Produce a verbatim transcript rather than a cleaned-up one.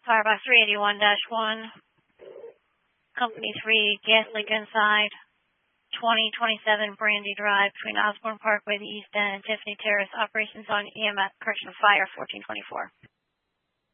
Firebox three eighty-one dash one, Company three, gas leak inside, twenty twenty-seven Brandy Drive between Osborne Parkway, the east end, and Tiffany Terrace. Operations on E M S, correction, fire fourteen twenty-four.